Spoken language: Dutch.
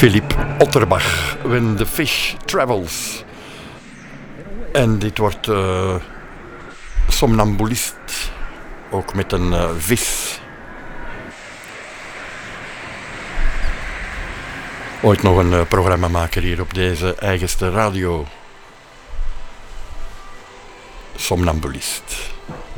Philippe Otterbach, When the Fish Travels. En dit wordt somnambulist, ook met een vis. Ooit nog een programmamaker hier op deze eigenste radio. Somnambulist.